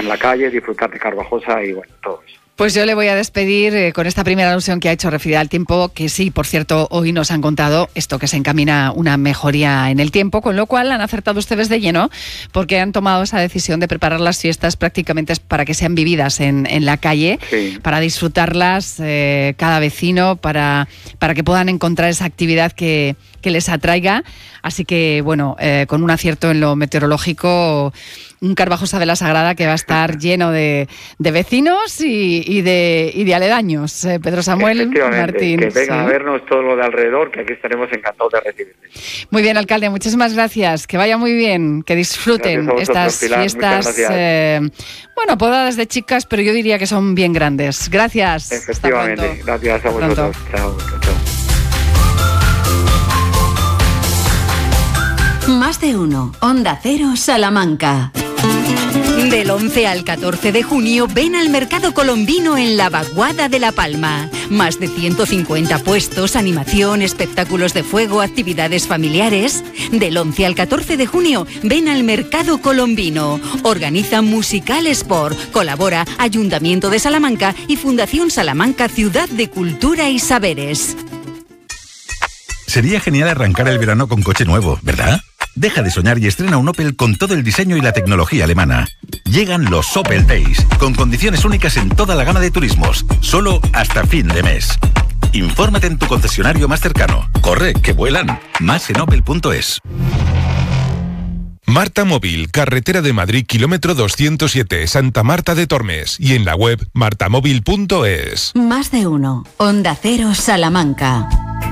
la calle, disfrutar de Carvajosa y bueno, todo eso. Pues yo le voy a despedir con esta primera alusión que ha hecho referida al tiempo, que sí, por cierto, hoy nos han contado esto, que se encamina una mejoría en el tiempo, con lo cual han acertado ustedes de lleno, porque han tomado esa decisión de preparar las fiestas prácticamente para que sean vividas en la calle, sí, para disfrutarlas cada vecino, para que puedan encontrar esa actividad que les atraiga. Así que, bueno, con un acierto en lo meteorológico, un Carvajosa de la Sagrada que va a estar lleno de vecinos y de aledaños. Pedro Samuel Martín. Que vengan a vernos todo lo de alrededor, que aquí estaremos encantados de recibirles. Muy bien, alcalde, muchísimas gracias. Que vaya muy bien, que disfruten estas fiestas. Bueno, podadas de chicas, pero yo diría que son bien grandes. Gracias. Efectivamente, gracias a vosotros. Chao, chao. Más de uno. Onda Cero, Salamanca. Del 11 al 14 de junio, ven al Mercado Colombino en la Vaguada de La Palma. Más de 150 puestos, animación, espectáculos de fuego, actividades familiares. Del 11 al 14 de junio, ven al Mercado Colombino. Organiza Musical Sport. Colabora Ayuntamiento de Salamanca y Fundación Salamanca Ciudad de Cultura y Saberes. Sería genial arrancar el verano con coche nuevo, ¿verdad? Deja de soñar y estrena un Opel con todo el diseño y la tecnología alemana. Llegan los Opel Days, con condiciones únicas en toda la gama de turismos, solo hasta fin de mes. Infórmate en tu concesionario más cercano. Corre, que vuelan. Más en opel.es. Marta Móvil, carretera de Madrid, kilómetro 207, Santa Marta de Tormes. Y en la web martamóvil.es. Más de uno. Onda Cero, Salamanca.